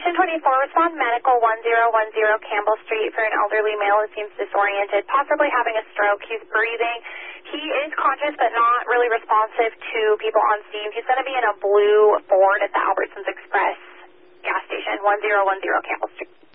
Station 24, respond medical 1010 Campbell Street for an elderly male who seems disoriented, possibly having a stroke. He's breathing. He is conscious but not really responsive to people on scene. He's going to be in a blue Ford at the Albertsons Express gas station, 1010 Campbell Street.